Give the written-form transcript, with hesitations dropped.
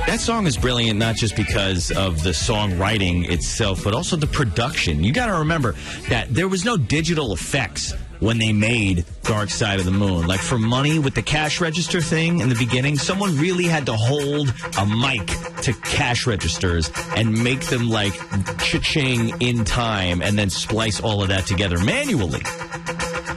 That song is brilliant, not just because of the songwriting itself, but also the production. You got to remember that there was no digital effects when they made Dark Side of the Moon. Like, for money with the cash register thing in the beginning, someone really had to hold a mic to cash registers and make them, like, cha-ching in time and then splice all of that together manually.